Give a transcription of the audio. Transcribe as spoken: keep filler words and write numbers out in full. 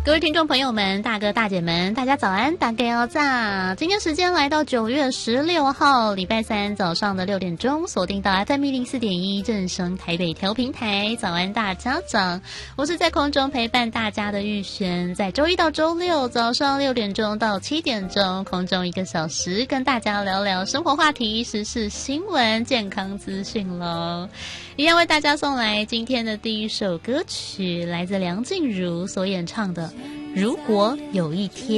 各位听众朋友们，大哥大姐们，大家早安，大家要早。今天时间来到九月十六号礼拜三早上的六点钟，锁定到 F M 一零四点一正声台北调频台，早安大家早。我是在空中陪伴大家的玉璇，在周一到周六早上六点钟到七点钟，空中一个小时，跟大家聊聊生活话题、时事新闻、健康资讯喽。一样为大家送来今天的第一首歌曲，来自梁静茹所演唱的《如果有一天》。